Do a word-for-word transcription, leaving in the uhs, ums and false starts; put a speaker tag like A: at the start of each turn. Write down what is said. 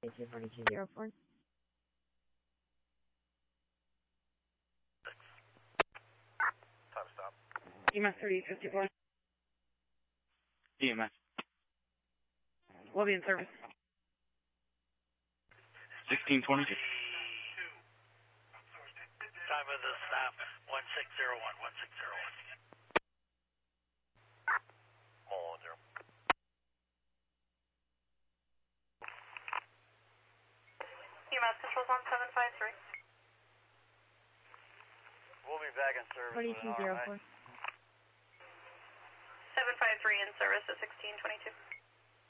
A: two forty-two oh four.
B: Time stop.
A: E M S thirty fifty-four.
C: E M S.
A: We'll be in service.
C: sixteen twenty-two.
B: Time of the stop, one six zero one, one six zero one. Mall zero.
D: E M S controls on seven five three.
B: We'll be back in service.
A: forty-two oh four.
D: seven five three in service at sixteen twenty-two.